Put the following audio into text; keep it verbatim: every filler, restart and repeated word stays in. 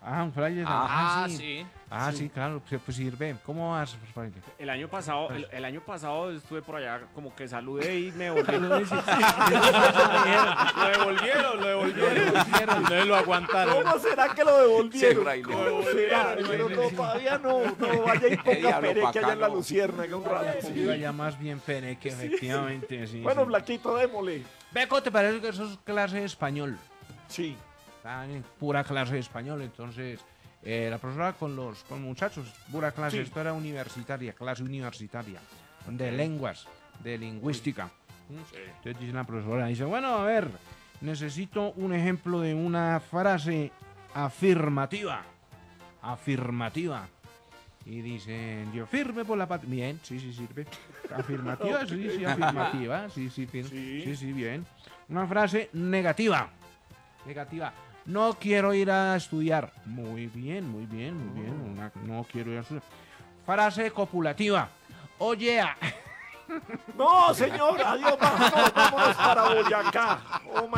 Ah, un flyer. Ah, Ah, sí. sí. Ah, Sí. sí, claro, pues pues sirve. ¿Cómo vas, Frank? El año pasado, Pues el, el año pasado estuve por allá, como que saludé y me volví. Lo devolvieron, lo devolvieron. Entonces lo aguantaron. ¿Cómo será que lo devolvieron? Sí, Fraile. ¿Cómo será? Pero no, todavía no. No, vaya y ponga diablo Pere que allá en la bacano. Luciérnaga un rato. Iba ya más bien Pereque, efectivamente, sí. Bueno, sí. Blaquito, démosle. Beco, ¿te parece que eso es clase de español? Sí. Está en pura clase de español, entonces eh, la profesora con los con muchachos, pura clase, Sí. esto era universitaria, clase universitaria, de lenguas, de lingüística. Entonces dice la profesora, dice, bueno, a ver, necesito un ejemplo de una frase afirmativa, afirmativa. Y dicen, yo firme por la patria. Bien, sí, sí, sirve. Afirmativa, sí, sí, afirmativa, sí, sí, fir- Sí. sí, sí, bien. Una frase negativa. Negativa. No quiero ir a estudiar. Muy bien, muy bien, muy bien. Una- no quiero ir a estudiar. Frase copulativa. Oye, a- No, señor, adiós, vámonos, vámonos para Boyacá. Oh,